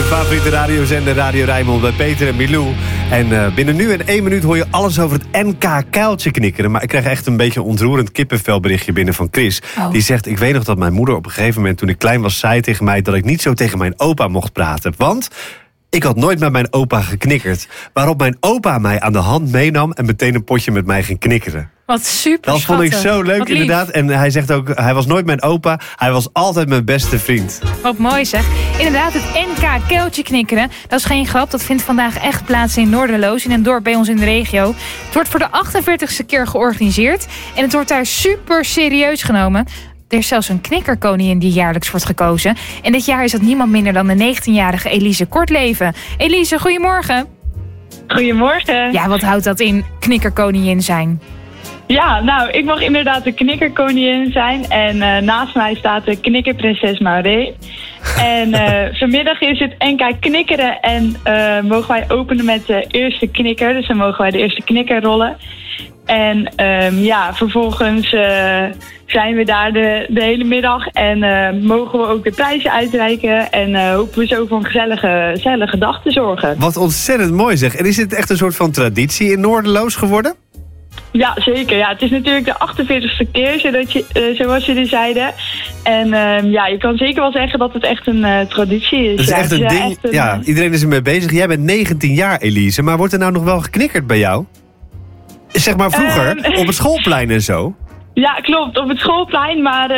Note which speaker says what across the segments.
Speaker 1: favoriete radiozender Radio Rijnmond bij Peter en Milou. En binnen nu en 1 minuut hoor je alles over het NK-kuiltje knikkeren. Maar ik krijg echt een beetje een ontroerend kippenvelberichtje binnen van Chris.
Speaker 2: Oh.
Speaker 1: Die zegt, ik weet nog dat mijn moeder op een gegeven moment, toen ik klein was, zei tegen mij dat ik niet zo tegen mijn opa mocht praten. Want ik had nooit met mijn opa geknikkerd. Waarop mijn opa mij aan de hand meenam en meteen een potje met mij ging knikkeren.
Speaker 2: Wat super
Speaker 1: Dat vond ik zo leuk,
Speaker 2: Wat lief.
Speaker 1: inderdaad. En hij zegt ook, hij was nooit mijn opa, hij was altijd mijn beste vriend.
Speaker 2: Wat mooi zeg. Inderdaad, het NK-kuiltje knikkeren. Dat is geen grap, dat vindt vandaag echt plaats in Noorderloos, in een dorp bij ons in de regio. Het wordt voor de 48e keer georganiseerd. En het wordt daar super serieus genomen. Er is zelfs een knikkerkoningin die jaarlijks wordt gekozen. En dit jaar is dat niemand minder dan de 19-jarige Elise Kortleven. Elise, goedemorgen.
Speaker 3: Goedemorgen.
Speaker 2: Ja, wat houdt dat in, knikkerkoningin zijn?
Speaker 3: Ja, nou, ik mag inderdaad de knikkerkoningin zijn. En naast mij staat de knikkerprinses Maureen. En vanmiddag is het NK knikkeren en mogen wij openen met de eerste knikker. Dus dan mogen wij de eerste knikker rollen. En vervolgens zijn we daar de hele middag en mogen we ook de prijzen uitreiken. En hopen we zo voor een gezellige dag te zorgen.
Speaker 1: Wat ontzettend mooi zeg. En is dit echt een soort van traditie in Noorderloos geworden?
Speaker 3: Ja, zeker. Ja, het is natuurlijk de 48e keer, zoals jullie zeiden. En je kan zeker wel zeggen dat het echt een traditie is.
Speaker 1: Het is echt een ding. Ja, iedereen is ermee bezig. Jij bent 19 jaar, Elise. Maar wordt er nou nog wel geknikkerd bij jou? Zeg maar vroeger, op het schoolplein en zo. Ja,
Speaker 3: klopt. Op het schoolplein. Maar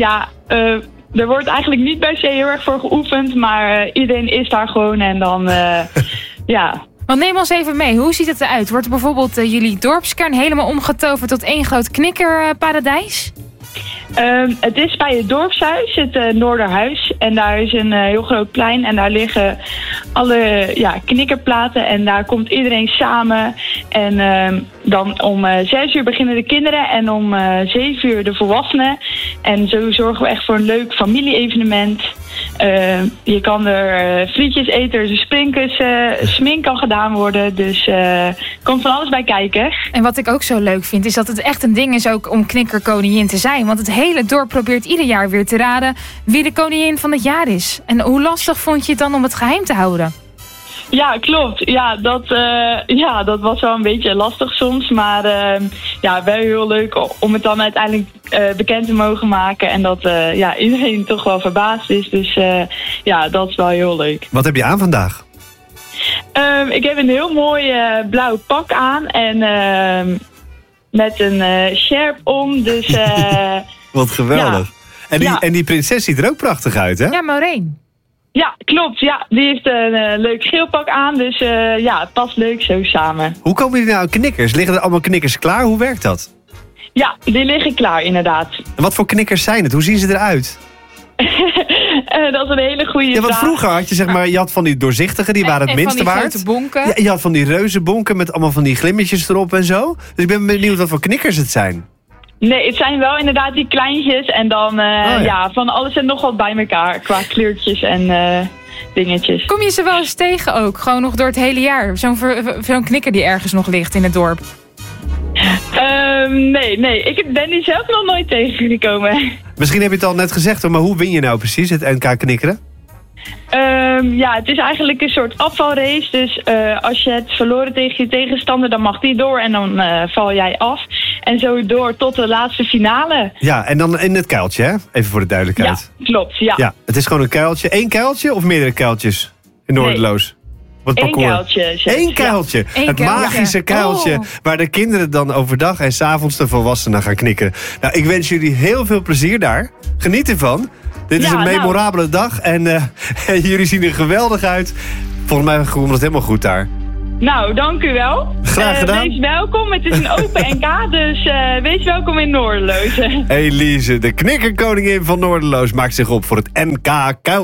Speaker 3: er wordt eigenlijk niet per se heel erg voor geoefend. Maar iedereen is daar gewoon en dan, ja...
Speaker 2: Want neem ons even mee, hoe ziet het eruit? Wordt er bijvoorbeeld jullie dorpskern helemaal omgetoverd tot één groot knikkerparadijs?
Speaker 3: Het is bij het dorpshuis, het Noorderhuis. En daar is een heel groot plein en daar liggen alle knikkerplaten. En daar komt iedereen samen. En dan om 6 uur beginnen de kinderen en om 7 uur de volwassenen. En zo zorgen we echt voor een leuk familie-evenement. Je kan er frietjes eten, er is een springkussen, smink kan gedaan worden. Dus komt van alles bij kijken.
Speaker 2: En wat ik ook zo leuk vind, is dat het echt een ding is ook om knikkerkoningin te zijn. Want het hele dorp probeert ieder jaar weer te raden wie de koningin van het jaar is. En hoe lastig vond je het dan om het geheim te houden?
Speaker 3: Ja, klopt. Ja, dat was wel een beetje lastig soms. Maar wel heel leuk om het dan uiteindelijk bekend te mogen maken. En dat iedereen toch wel verbaasd is. Dus dat is wel heel leuk.
Speaker 1: Wat heb je aan vandaag?
Speaker 3: Ik heb een heel mooi blauw pak aan. En met een sjerp om. Dus,
Speaker 1: wat geweldig. Ja. En die prinses ziet er ook prachtig uit, hè?
Speaker 2: Ja, Maureen.
Speaker 3: Ja, klopt. Ja, die heeft een leuk geel pak aan. Dus het past leuk zo samen.
Speaker 1: Hoe komen jullie nou knikkers? Liggen er allemaal knikkers klaar? Hoe werkt dat?
Speaker 3: Ja, die liggen klaar inderdaad.
Speaker 1: En wat voor knikkers zijn het? Hoe zien ze eruit?
Speaker 3: Dat is een hele goede vraag.
Speaker 1: Ja, want vroeger had je je had van die doorzichtige, die waren het minste waard.
Speaker 2: En van die grote bonken.
Speaker 1: Ja, je had van die reuzenbonken met allemaal van die glimmetjes erop en zo. Dus ik ben benieuwd wat voor knikkers het zijn.
Speaker 3: Nee, het zijn wel inderdaad die kleintjes en dan van alles en nog wat bij elkaar qua kleurtjes en dingetjes.
Speaker 2: Kom je ze wel eens tegen ook? Gewoon nog door het hele jaar? Zo'n knikker die ergens nog ligt in het dorp?
Speaker 3: Nee. Ik ben die zelf nog nooit tegengekomen.
Speaker 1: Misschien heb je het al net gezegd, hoor, maar hoe win je nou precies het NK knikkeren?
Speaker 3: Het is eigenlijk een soort afvalrace. Dus als je het verloren tegen je tegenstander, dan mag die door en dan val jij af. En zo door tot de laatste finale. Ja,
Speaker 1: en dan in het kuiltje, hè? Even voor de duidelijkheid.
Speaker 3: Ja, klopt, ja.
Speaker 1: Het is gewoon een kuiltje. 1 kuiltje of meerdere kuiltjes in Noorderloos?
Speaker 3: Eén kuiltje.
Speaker 1: Eén kuiltje.
Speaker 2: Ja.
Speaker 1: Het magische kuiltje waar de kinderen dan overdag en 's avonds de volwassenen gaan knikkeren. Nou, ik wens jullie heel veel plezier daar. Geniet ervan. Dit is een memorabele dag en jullie zien er geweldig uit. Volgens mij komt het helemaal goed daar.
Speaker 3: Nou, dank u wel.
Speaker 1: Graag gedaan.
Speaker 3: Wees welkom. Het is een open NK, dus wees welkom in Noorderloos.
Speaker 1: Elise, de knikkerkoningin van Noorderloos, maakt zich op voor het NK kuiltje.